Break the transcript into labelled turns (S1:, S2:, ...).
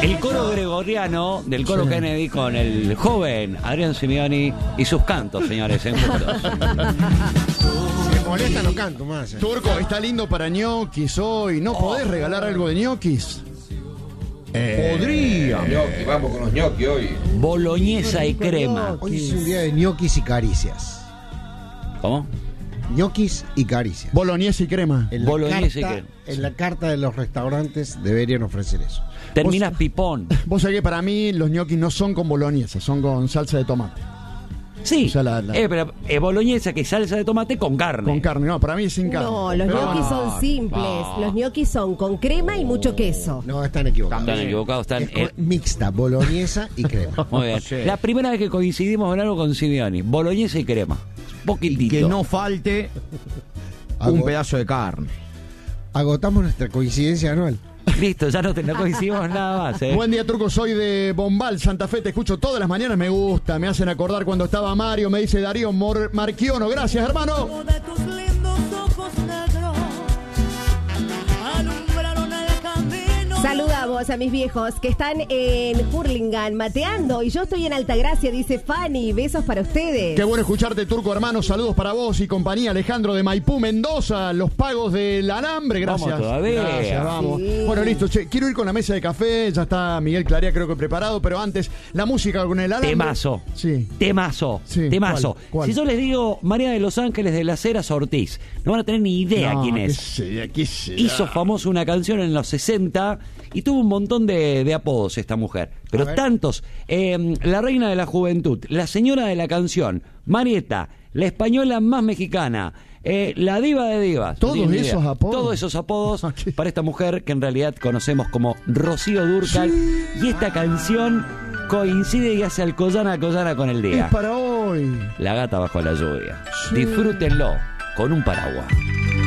S1: El coro gregoriano del coro Kennedy con el joven Adrián Simioni y sus cantos, señores, en juntos.
S2: Si me molesta, no canto más.
S3: Turco, está lindo para ñoquis hoy. ¿No podés regalar algo de ñoquis?
S4: Podría. Gnocchi, vamos con los gnocchi hoy.
S1: Boloñesa y crema.
S2: Hoy es un día de ñoquis y caricias.
S1: ¿Cómo?
S2: Ñoquis y caricias.
S3: Boloñesa y crema.
S1: Boloñesa y crema.
S2: En la carta de los restaurantes deberían ofrecer eso.
S1: Terminas pipón.
S3: Vos sabés que para mí los ñoquis no son con boloñesa, son con salsa de tomate.
S1: Sí,
S3: O sea,
S1: pero boloñesa que es salsa de tomate con carne.
S3: Con carne, no, para mí es sin carne.
S5: No, los ñoquis son simples. Los ñoquis son con crema y mucho queso.
S2: No, están equivocados.
S1: Están equivocados, están...
S2: Es mixta, boloñesa y crema.
S1: Muy bien. La primera vez que coincidimos en algo con Simioni, boloñesa y crema. Poquitito.
S4: Que no falte un pedazo de carne.
S2: Agotamos nuestra coincidencia anual.
S1: Listo, ya no coincidimos nada más.
S3: Buen día, Turco, soy de Bombal, Santa Fe, te escucho todas las mañanas, me gusta, me hacen acordar cuando estaba Mario, me dice Darío Marchiono, gracias, hermano.
S5: Saludamos a mis viejos que están en Hurlingham mateando y yo estoy en Altagracia, dice Fanny. Besos para ustedes.
S3: Qué bueno escucharte, Turco, hermano. Saludos para vos y compañía. Alejandro de Maipú, Mendoza, los pagos del alambre. Gracias.
S1: Vamos todavía.
S3: Gracias, vamos.
S5: Sí.
S3: Bueno, listo. Che, quiero ir con la mesa de café. Ya está Miguel Clarea, creo que preparado. Pero antes, la música con el alambre.
S1: Temazo.
S3: Sí.
S1: Temazo.
S3: Sí,
S1: Temazo.
S3: ¿cuál?
S1: Si yo les digo María de los Ángeles de las Heras Ortiz, no van a tener ni idea
S3: No,
S1: quién es.
S3: ¿Qué será?
S1: Hizo famoso una canción en los 60 y tuvo un montón de apodos esta mujer. Pero tantos. La reina de la juventud, la señora de la canción, Marieta, la española más mexicana, la diva de divas.
S3: Todos
S1: No tienen ni
S3: esos
S1: idea.
S3: apodos.
S1: Todos esos apodos
S3: Aquí.
S1: para esta mujer que en realidad conocemos como Rocío Dúrcal. Y esta canción coincide y hace alcoyana con el día.
S3: Es para hoy.
S1: La gata bajo la lluvia. Disfrútenlo con un paraguas.